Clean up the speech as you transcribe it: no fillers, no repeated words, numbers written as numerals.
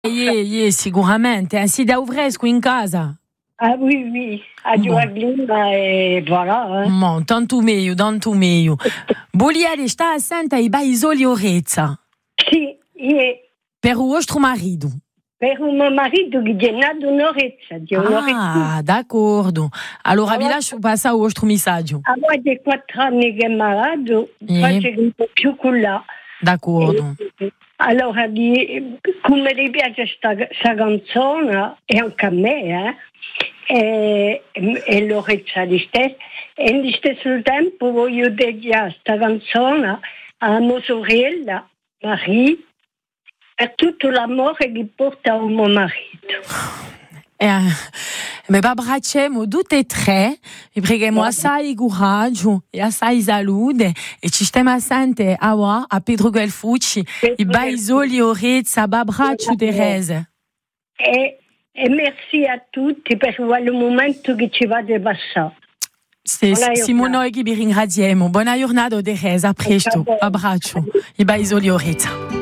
Sicuramente. Si da uvresco in casa. Ah oui, a Gioaglina e voilà. Tanto meglio. Boliere sta assente ai baisoli orezza. Sì, Per il vostro marito. per un mio marito che è nato un'orezza. D'accordo. Allora vi lascio passare il vostro messaggio. A volte 4 anni che è malato, faccio un po' più con là. D'accordo. Allora, come gli piace questa canzone, e anche a me, e l'orezza di stesso, e allo stesso tempo voglio dedicare questa canzone a mia sorella, Marie, per tutto l'amore che porta a mio marito. Mi abbracciamo tutte e tre, vi preghiamo assai coraggio e assai salute e ci stiamo assente a Pedro Gelfucci, i baisoli orezza, abbraccio Teresa. E merci a tutti per quel momento che ci va di passare. Siamo noi che vi ringraziamo. Buona giornata Teresa, a presto, abbraccio, i baisoli orezza.